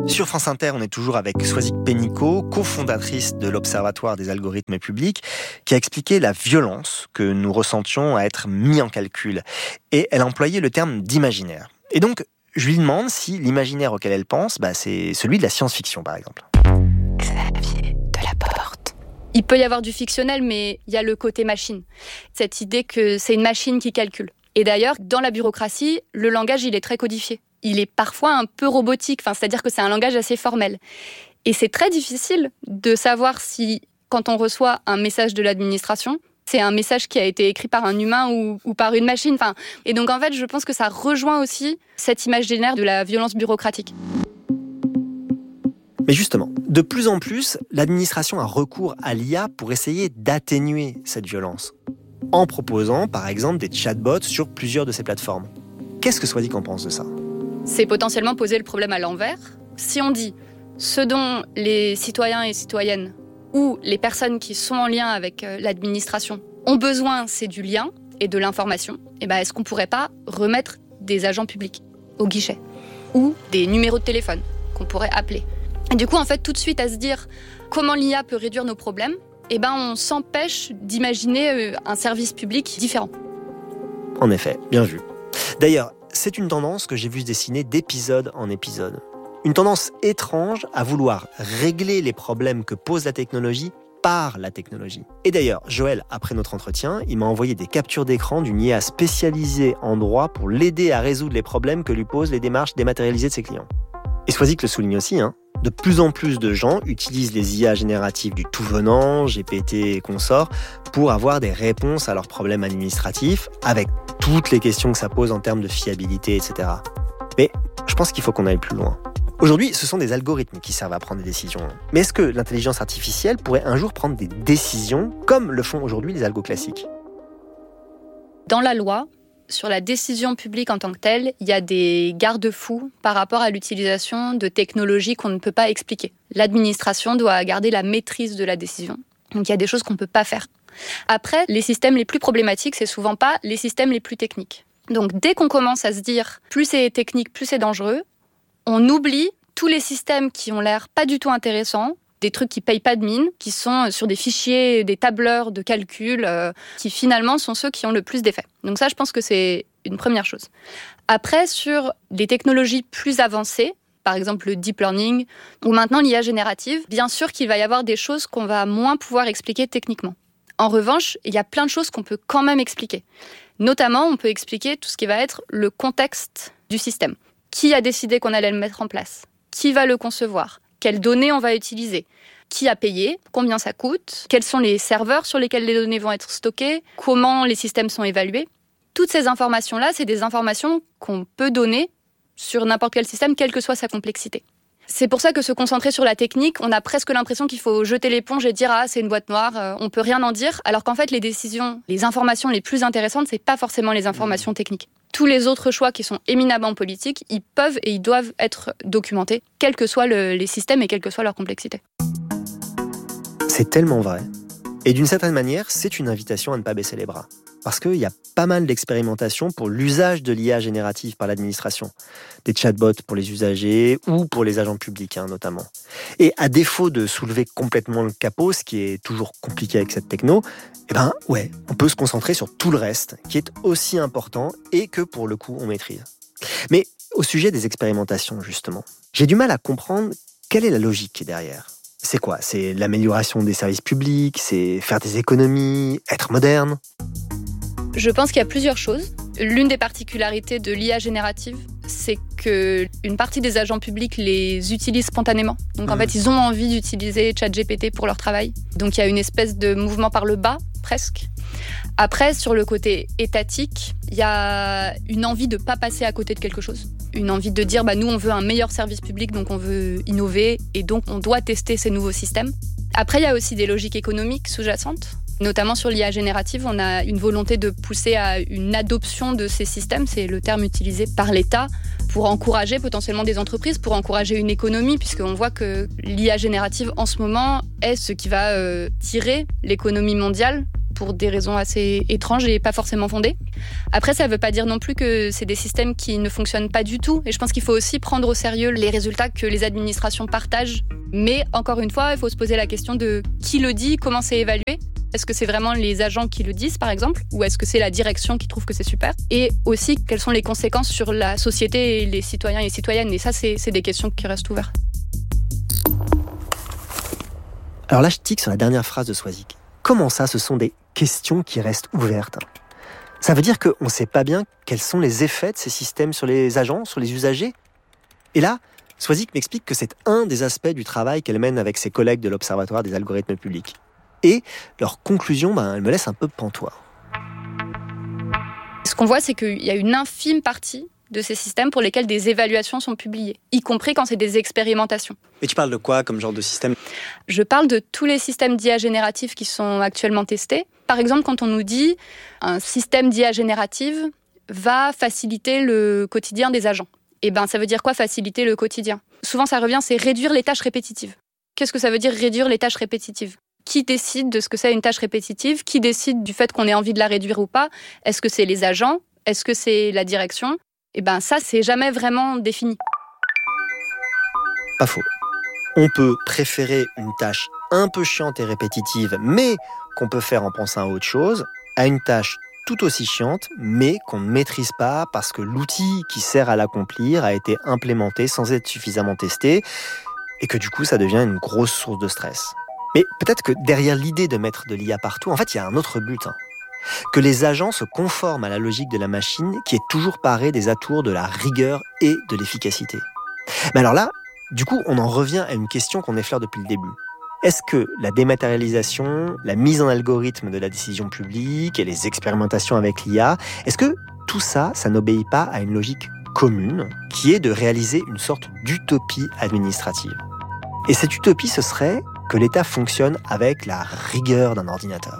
Sur France Inter, on est toujours avec Soisic Pénicaud, cofondatrice de l'Observatoire des algorithmes publics, qui a expliqué la violence que nous ressentions à être mis en calcul. Et elle a employé le terme d'imaginaire. Et donc, je lui demande si l'imaginaire auquel elle pense, c'est celui de la science-fiction, par exemple. Xavier Delaporte. Il peut y avoir du fictionnel, mais il y a le côté machine. Cette idée que c'est une machine qui calcule. Et d'ailleurs, dans la bureaucratie, le langage, il est très codifié. Il est parfois un peu robotique, c'est-à-dire que c'est un langage assez formel. Et c'est très difficile de savoir si, quand on reçoit un message de l'administration, c'est un message qui a été écrit par un humain ou par une machine. Et donc, en fait, je pense que ça rejoint aussi cette imaginaire de la violence bureaucratique. Mais justement, de plus en plus, l'administration a recours à l'IA pour essayer d'atténuer cette violence, en proposant, par exemple, des chatbots sur plusieurs de ces plateformes. Qu'est-ce que Soisic en pense de ça ? C'est potentiellement poser le problème à l'envers. Si on dit ce dont les citoyens et citoyennes ou les personnes qui sont en lien avec l'administration ont besoin, c'est du lien et de l'information, est-ce qu'on ne pourrait pas remettre des agents publics au guichet ou des numéros de téléphone qu'on pourrait appeler ? Et du coup, en fait, tout de suite à se dire comment l'IA peut réduire nos problèmes, on s'empêche d'imaginer un service public différent. En effet, bien vu. D'ailleurs, c'est une tendance que j'ai vue se dessiner d'épisode en épisode. Une tendance étrange à vouloir régler les problèmes que pose la technologie par la technologie. Et d'ailleurs, Joël, après notre entretien, il m'a envoyé des captures d'écran d'une IA spécialisée en droit pour l'aider à résoudre les problèmes que lui posent les démarches dématérialisées de ses clients. Et Soisic le souligne aussi, de plus en plus de gens utilisent les IA génératives du tout venant, GPT et consorts, pour avoir des réponses à leurs problèmes administratifs, avec toutes les questions que ça pose en termes de fiabilité, etc. Mais je pense qu'il faut qu'on aille plus loin. Aujourd'hui, ce sont des algorithmes qui servent à prendre des décisions. Mais est-ce que l'intelligence artificielle pourrait un jour prendre des décisions comme le font aujourd'hui les algos classiques ? Dans la loi, sur la décision publique en tant que telle, il y a des garde-fous par rapport à l'utilisation de technologies qu'on ne peut pas expliquer. L'administration doit garder la maîtrise de la décision. Donc il y a des choses qu'on ne peut pas faire. Après, les systèmes les plus problématiques, c'est souvent pas les systèmes les plus techniques. Donc dès qu'on commence à se dire plus c'est technique, plus c'est dangereux, on oublie tous les systèmes qui ont l'air pas du tout intéressants, des trucs qui payent pas de mine, qui sont sur des fichiers, des tableurs de calcul, qui finalement sont ceux qui ont le plus d'effets. Donc ça, je pense que c'est une première chose. Après, sur des technologies plus avancées, par exemple le deep learning, ou maintenant l'IA générative, bien sûr qu'il va y avoir des choses qu'on va moins pouvoir expliquer techniquement. En revanche, il y a plein de choses qu'on peut quand même expliquer. Notamment, on peut expliquer tout ce qui va être le contexte du système. Qui a décidé qu'on allait le mettre en place ? Qui va le concevoir ? Quelles données on va utiliser ? Qui a payé ? Combien ça coûte ? Quels sont les serveurs sur lesquels les données vont être stockées ? Comment les systèmes sont évalués ? Toutes ces informations-là, c'est des informations qu'on peut donner sur n'importe quel système, quelle que soit sa complexité. C'est pour ça que se concentrer sur la technique, on a presque l'impression qu'il faut jeter l'éponge et dire « Ah, c'est une boîte noire, on peut rien en dire », alors qu'en fait, les décisions, les informations les plus intéressantes, c'est pas forcément les informations techniques. Tous les autres choix qui sont éminemment politiques, ils peuvent et ils doivent être documentés, quels que soient les systèmes et quelle que soit leur complexité. C'est tellement vrai. Et d'une certaine manière, c'est une invitation à ne pas baisser les bras. Parce qu'il y a pas mal d'expérimentations pour l'usage de l'IA générative par l'administration. Des chatbots pour les usagers ou pour les agents publics notamment. Et à défaut de soulever complètement le capot, ce qui est toujours compliqué avec cette techno, on peut se concentrer sur tout le reste, qui est aussi important et que pour le coup on maîtrise. Mais au sujet des expérimentations justement, j'ai du mal à comprendre quelle est la logique qui est derrière. C'est quoi ? C'est l'amélioration des services publics, c'est faire des économies, être moderne ? Je pense qu'il y a plusieurs choses. L'une des particularités de l'IA générative, c'est qu'une partie des agents publics les utilisent spontanément. Donc en fait, ils ont envie d'utiliser ChatGPT pour leur travail. Donc il y a une espèce de mouvement par le bas, presque. Après, sur le côté étatique, il y a une envie de ne pas passer à côté de quelque chose. Une envie de dire, nous, on veut un meilleur service public, donc on veut innover, et donc on doit tester ces nouveaux systèmes. Après, il y a aussi des logiques économiques sous-jacentes. Notamment sur l'IA générative, on a une volonté de pousser à une adoption de ces systèmes, c'est le terme utilisé par l'État, pour encourager potentiellement des entreprises, pour encourager une économie, puisqu'on voit que l'IA générative en ce moment est ce qui va tirer l'économie mondiale pour des raisons assez étranges et pas forcément fondées. Après, ça ne veut pas dire non plus que c'est des systèmes qui ne fonctionnent pas du tout. Et je pense qu'il faut aussi prendre au sérieux les résultats que les administrations partagent. Mais encore une fois, il faut se poser la question de qui le dit, comment c'est évalué. Est-ce que c'est vraiment les agents qui le disent, par exemple, ou est-ce que c'est la direction qui trouve que c'est super? Et aussi, quelles sont les conséquences sur la société et les citoyens et les citoyennes? Et ça, c'est des questions qui restent ouvertes. Alors là, je tique sur la dernière phrase de Swazik. Comment ça, ce sont des questions qui restent ouvertes? Ça veut dire qu'on ne sait pas bien quels sont les effets de ces systèmes sur les agents, sur les usagers? Et là, Swazik m'explique que c'est un des aspects du travail qu'elle mène avec ses collègues de l'Observatoire des algorithmes publics. Et leur conclusion, elle me laisse un peu pantois. Ce qu'on voit, c'est qu'il y a une infime partie de ces systèmes pour lesquels des évaluations sont publiées, y compris quand c'est des expérimentations. Et tu parles de quoi comme genre de système? Je parle de tous les systèmes d'IA générative qui sont actuellement testés. Par exemple, quand on nous dit un système d'IA générative va faciliter le quotidien des agents. Eh ben, ça veut dire quoi faciliter le quotidien? Souvent, ça revient, c'est réduire les tâches répétitives. Qu'est-ce que ça veut dire réduire les tâches répétitives? Qui décide de ce que c'est une tâche répétitive? Qui décide du fait qu'on ait envie de la réduire ou pas? Est-ce que c'est les agents? Est-ce que c'est la direction? Eh ben ça, c'est jamais vraiment défini. Pas faux. On peut préférer une tâche un peu chiante et répétitive, mais qu'on peut faire en pensant à autre chose, à une tâche tout aussi chiante, mais qu'on ne maîtrise pas parce que l'outil qui sert à l'accomplir a été implémenté sans être suffisamment testé, et que du coup, ça devient une grosse source de stress. Mais peut-être que derrière l'idée de mettre de l'IA partout, en fait, il y a un autre but. Que les agents se conforment à la logique de la machine qui est toujours parée des atours de la rigueur et de l'efficacité. Mais alors là, du coup, on en revient à une question qu'on effleure depuis le début. Est-ce que la dématérialisation, la mise en algorithme de la décision publique et les expérimentations avec l'IA, est-ce que tout ça, ça n'obéit pas à une logique commune qui est de réaliser une sorte d'utopie administrative? Et cette utopie, ce serait que l'État fonctionne avec la rigueur d'un ordinateur.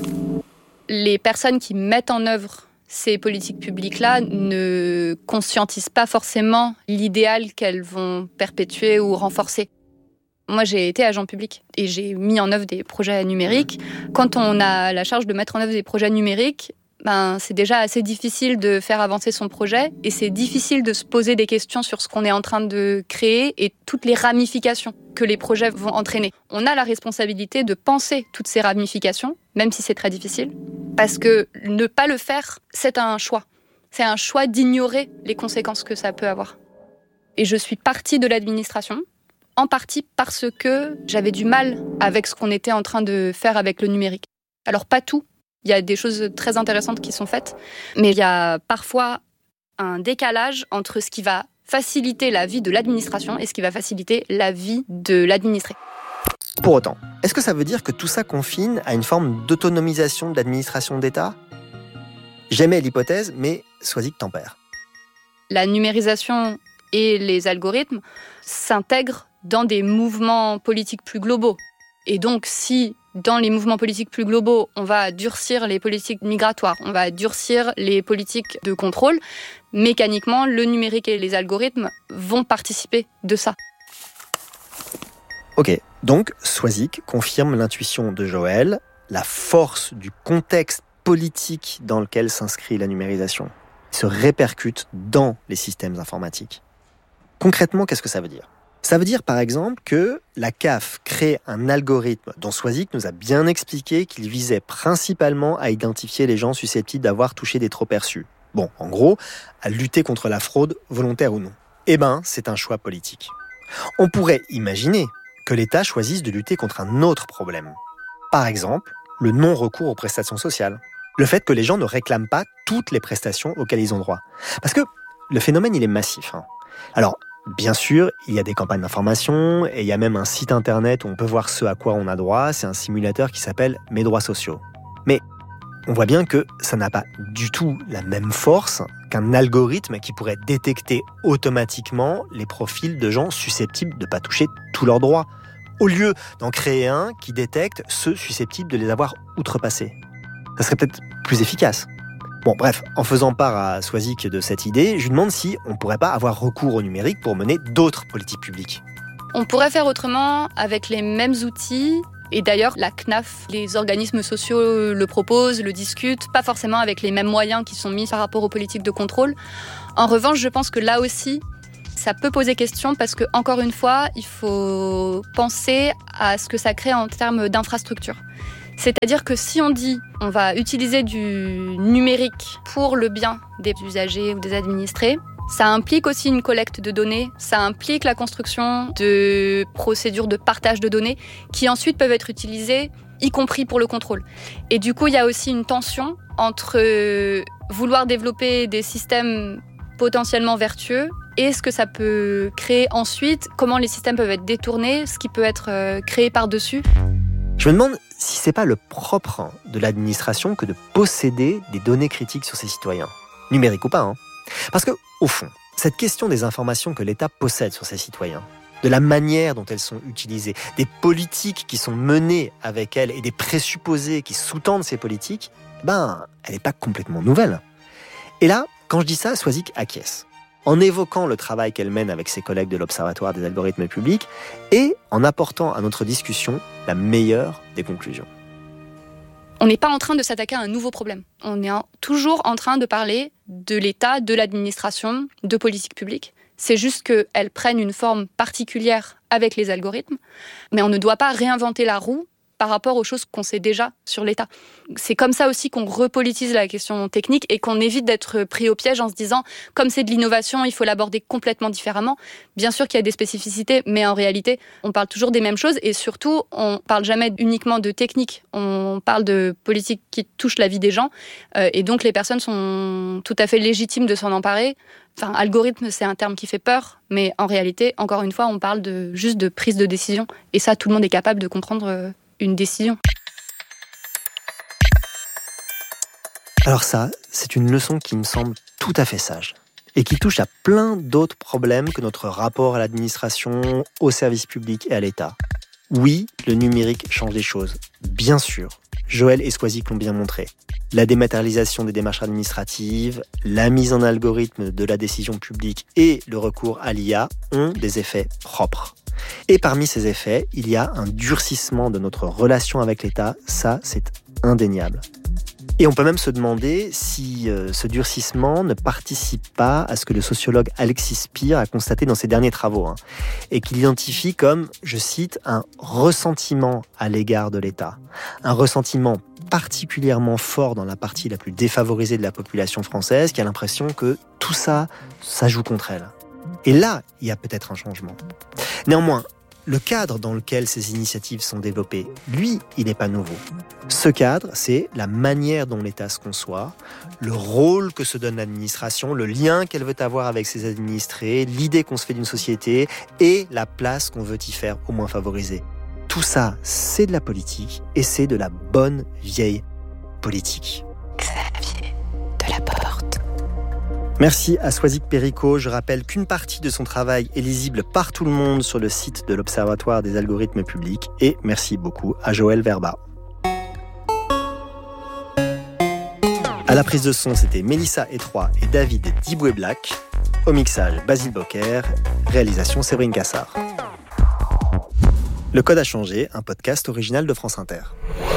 Les personnes qui mettent en œuvre ces politiques publiques-là ne conscientisent pas forcément l'idéal qu'elles vont perpétuer ou renforcer. Moi, j'ai été agent public et j'ai mis en œuvre des projets numériques. Quand on a la charge de mettre en œuvre des projets numériques, c'est déjà assez difficile de faire avancer son projet et c'est difficile de se poser des questions sur ce qu'on est en train de créer et toutes les ramifications que les projets vont entraîner. On a la responsabilité de penser toutes ces ramifications, même si c'est très difficile, parce que ne pas le faire, c'est un choix. C'est un choix d'ignorer les conséquences que ça peut avoir. Et je suis partie de l'administration, en partie parce que j'avais du mal avec ce qu'on était en train de faire avec le numérique. Alors pas tout. Il y a des choses très intéressantes qui sont faites, mais il y a parfois un décalage entre ce qui va faciliter la vie de l'administration et ce qui va faciliter la vie de l'administré. Pour autant, est-ce que ça veut dire que tout ça confine à une forme d'autonomisation de l'administration d'État? J'aimais l'hypothèse, mais Swazik tempère. La numérisation et les algorithmes s'intègrent dans des mouvements politiques plus globaux. Et donc, si dans les mouvements politiques plus globaux, on va durcir les politiques migratoires, on va durcir les politiques de contrôle, mécaniquement, le numérique et les algorithmes vont participer de ça. Ok, donc Swazik confirme l'intuition de Joël, la force du contexte politique dans lequel s'inscrit la numérisation se répercute dans les systèmes informatiques. Concrètement, qu'est-ce que ça veut dire ? Ça veut dire, par exemple, que la CAF crée un algorithme dont Swazik nous a bien expliqué qu'il visait principalement à identifier les gens susceptibles d'avoir touché des trop-perçus. Bon, en gros, à lutter contre la fraude, volontaire ou non. Eh ben, c'est un choix politique. On pourrait imaginer que l'État choisisse de lutter contre un autre problème. Par exemple, le non-recours aux prestations sociales. Le fait que les gens ne réclament pas toutes les prestations auxquelles ils ont droit. Parce que le phénomène, il est massif. Alors, bien sûr, il y a des campagnes d'information et il y a même un site internet où on peut voir ce à quoi on a droit. C'est un simulateur qui s'appelle Mes droits sociaux. Mais on voit bien que ça n'a pas du tout la même force qu'un algorithme qui pourrait détecter automatiquement les profils de gens susceptibles de ne pas toucher tous leurs droits, au lieu d'en créer un qui détecte ceux susceptibles de les avoir outrepassés. Ça serait peut-être plus efficace. Bon, bref, en faisant part à Swazik de cette idée, je lui demande si on ne pourrait pas avoir recours au numérique pour mener d'autres politiques publiques. On pourrait faire autrement avec les mêmes outils, Et d'ailleurs, la CNAF, les organismes sociaux le proposent, le discutent, pas forcément avec les mêmes moyens qui sont mis par rapport aux politiques de contrôle. En revanche, je pense que là aussi, ça peut poser question parce que, encore une fois, il faut penser à ce que ça crée en termes d'infrastructure. C'est-à-dire que si on dit on va utiliser du numérique pour le bien des usagers ou des administrés, ça implique aussi une collecte de données, ça implique la construction de procédures de partage de données qui ensuite peuvent être utilisées, y compris pour le contrôle. Et du coup, il y a aussi une tension entre vouloir développer des systèmes potentiellement vertueux et ce que ça peut créer ensuite, comment les systèmes peuvent être détournés, ce qui peut être créé par-dessus. Je me demande si c'est pas le propre de l'administration que de posséder des données critiques sur ses citoyens, numériques ou pas, hein. Parce que, au fond, cette question des informations que l'État possède sur ses citoyens, de la manière dont elles sont utilisées, des politiques qui sont menées avec elles et des présupposés qui sous-tendent ces politiques, elle n'est pas complètement nouvelle. Et là, quand je dis ça, Swazik acquiesce, en évoquant le travail qu'elle mène avec ses collègues de l'Observatoire des algorithmes publics et en apportant à notre discussion la meilleure des conclusions. On n'est pas en train de s'attaquer à un nouveau problème. On est toujours en train de parler de l'État, de l'administration, de politique publique. C'est juste qu'elles prennent une forme particulière avec les algorithmes, mais on ne doit pas réinventer la roue par rapport aux choses qu'on sait déjà sur l'État. C'est comme ça aussi qu'on repolitise la question technique et qu'on évite d'être pris au piège en se disant, comme c'est de l'innovation, il faut l'aborder complètement différemment. Bien sûr qu'il y a des spécificités, mais en réalité, on parle toujours des mêmes choses et surtout, on parle jamais uniquement de technique. On parle de politique qui touche la vie des gens et donc les personnes sont tout à fait légitimes de s'en emparer. Enfin, algorithme, c'est un terme qui fait peur, mais en réalité, encore une fois, on parle juste de prise de décision. Et ça, tout le monde est capable de comprendre une décision. Alors ça, c'est une leçon qui me semble tout à fait sage et qui touche à plein d'autres problèmes que notre rapport à l'administration, au service public et à l'État. Oui, le numérique change les choses, bien sûr. Joël et Swazik l'ont bien montré. La dématérialisation des démarches administratives, la mise en algorithme de la décision publique et le recours à l'IA ont des effets propres. Et parmi ces effets, il y a un durcissement de notre relation avec l'État, ça c'est indéniable. Et on peut même se demander si ce durcissement ne participe pas à ce que le sociologue Alexis Spire a constaté dans ses derniers travaux, et qu'il identifie comme, je cite, un ressentiment à l'égard de l'État. Un ressentiment particulièrement fort dans la partie la plus défavorisée de la population française, qui a l'impression que tout ça, ça joue contre elle. Et là, il y a peut-être un changement. Néanmoins, le cadre dans lequel ces initiatives sont développées, lui, il n'est pas nouveau. Ce cadre, c'est la manière dont l'État se conçoit, le rôle que se donne l'administration, le lien qu'elle veut avoir avec ses administrés, l'idée qu'on se fait d'une société et la place qu'on veut y faire au moins favoriser. Tout ça, c'est de la politique et c'est de la bonne vieille politique. Xavier Delaporte. Merci à Swazik Perrico. Je rappelle qu'une partie de son travail est lisible par tout le monde sur le site de l'Observatoire des algorithmes publics. Et merci beaucoup à Joël Verba. À la prise de son, c'était Mélissa Etroy et David Diboué-Black. Au mixage, Basile Bocquer. Réalisation, Séverine Cassard. Le Code a changé, un podcast original de France Inter.